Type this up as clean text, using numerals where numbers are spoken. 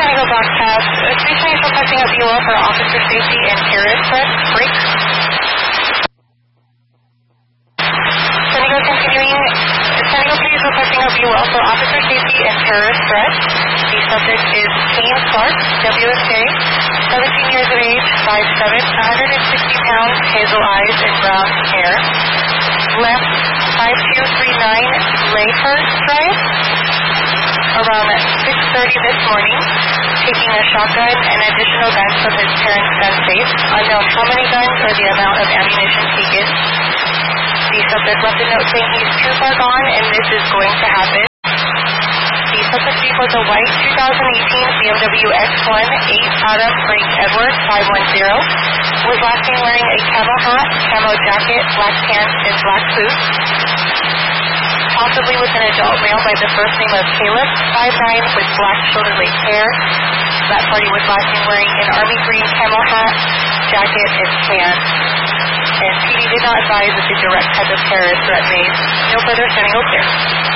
Senegal broadcast. Station is requesting a BOL for officer safety and terrorist threat. Break. Senegal continuing. Senegal please requesting a BOL for officer safety and terrorist threat. The subject is Kane Clark, WSK, 17 years of age, 5'7", 160 pounds, hazel eyes and brown hair. Left 5239 Layhurst Drive. Around 6:30 this morning, taking a shotgun and additional guns from his parents' gun safe. Unknown how many guns or the amount of ammunition taken. The subject left a note saying he's too far gone and this is going to happen. The subject was a white 2018 BMW X1 8 Adam Frank Edward 510. Was last seen wearing a camo hat, camo jacket, black pants, and black boots. Possibly with an adult male by the first name of Caleb, 5'9", with black shoulder-length hair. That party was last seen wearing an army green camo hat, jacket, and pants. And PD did not advise that the direct type of terrorist threat made. No further Senegal clear.